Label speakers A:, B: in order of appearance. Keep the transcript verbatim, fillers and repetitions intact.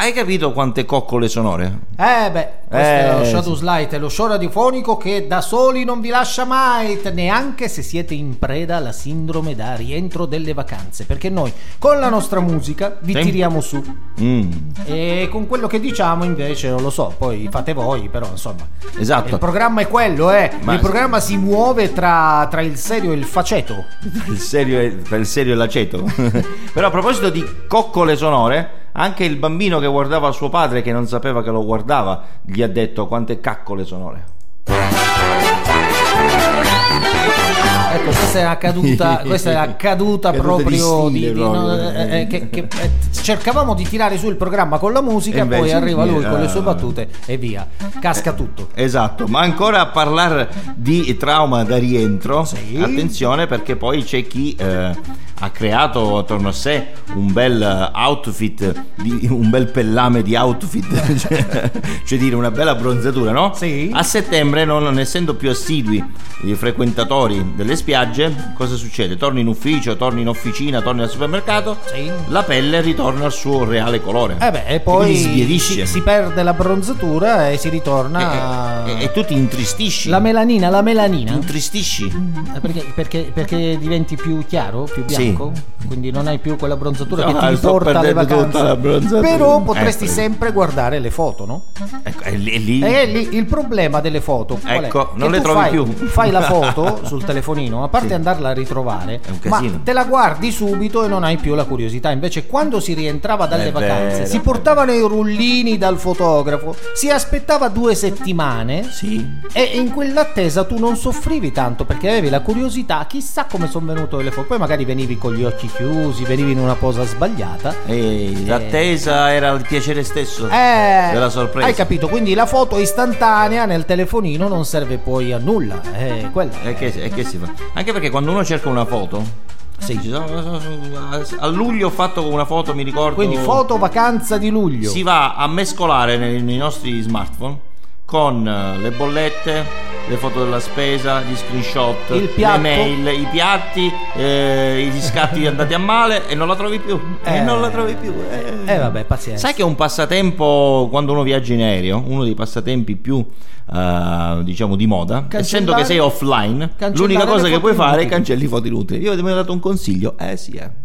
A: Hai capito quante coccole sonore?
B: Eh beh, questo
A: Eh,
B: è lo Shadow
A: sì.
B: Slide, è lo show radiofonico che da soli non vi lascia mai, neanche se siete in preda alla sindrome da rientro delle vacanze, perché noi con la nostra musica vi
A: Sì.
B: tiriamo su
A: Mm.
B: e con quello che diciamo invece non lo so, poi fate voi, però insomma.
A: Esatto.
B: Il programma è quello, eh.
A: Ma-
B: Il programma si muove tra, tra il serio e il faceto.
A: Il serio è, tra il serio e l'aceto. Però a proposito di coccole sonore, anche il bambino che guardava suo padre, che non sapeva che lo guardava, gli ha detto quante caccole sonore.
B: Ecco, questa è accaduta, questa è accaduta
A: Caduta
B: proprio
A: di
B: di,
A: stile,
B: di-
A: proprio.
B: no, eh, eh, che, che, eh, cercavamo di tirare su il programma con la musica
A: E
B: e poi
A: invece,
B: arriva lui
A: eh,
B: con le sue battute e via, casca tutto.
A: Esatto, ma ancora a parlare di trauma da rientro,
B: Sì.
A: attenzione, perché poi c'è chi eh, ha creato attorno a sé un bel outfit, di, un bel pellame di outfit, cioè, cioè dire una bella abbronzatura, no?
B: Sì.
A: A settembre, non, non essendo più assidui i frequentatori delle spiagge, cosa succede? Torni in ufficio, torni in officina, torni al supermercato,
B: Sì.
A: la pelle ritorna al suo reale colore.
B: Eh beh, e
A: E
B: poi
A: quindi sbiadisce.
B: si, si perde la bronzatura e si ritorna
A: E, e- e tu ti intristisci.
B: la melanina, la melanina.
A: Ti intristisci.
B: Eh, Perché, perché, perché diventi più chiaro, più bianco, quindi non hai più quella bronzatura
A: No,
B: che ti
A: sto
B: porta alle
A: perdendo
B: vacanze.
A: tutta la bronzatura.
B: Però potresti
A: Ecco.
B: sempre guardare le foto, no?
A: Ecco, e lì, e lì-
B: E lì il problema delle foto qual è?
A: Ecco,
B: Che
A: non le
B: tu
A: trovi
B: fai,
A: più.
B: Fai la foto sul telefonino, a parte
A: Sì.
B: andarla a ritrovare,
A: È un
B: ma
A: casino.
B: te la guardi subito e non hai più la curiosità. Invece quando si rientrava dalle
A: È
B: vacanze,
A: vero,
B: si portavano i rullini dal fotografo, si aspettava due settimane
A: Sì.
B: e in quell'attesa tu non soffrivi tanto perché avevi la curiosità, chissà come sono venute le foto. Poi magari venivi con gli occhi chiusi, venivi in una posa sbagliata.
A: E l'attesa era il piacere stesso
B: Eh,
A: della sorpresa.
B: hai capito? Quindi la foto istantanea nel telefonino non serve poi a nulla. Eh, quella
A: E che, e che si fa? Anche perché quando uno cerca una foto,
B: Sì.
A: dice, "No, no, no, no, a luglio ho fatto una foto, mi ricordo".
B: Quindi foto vacanza di luglio.
A: Si va a mescolare nei, nei nostri smartphone con eh, le bollette, le foto della spesa, gli screenshot,
B: Il piatto.
A: le mail, i piatti, eh, gli scatti andati a male e non la trovi più. E
B: Eh.
A: non la trovi più. Eh.
B: Eh vabbè, pazienza.
A: Sai che un passatempo quando uno viaggia in aereo, uno dei passatempi più eh, diciamo di moda, essendo che sei offline,
B: cancellare
A: l'unica cosa
B: le
A: che
B: foto
A: puoi fare è
B: inutili.
A: cancelli foto inutili. Io ti ho dato un consiglio, eh sì, eh.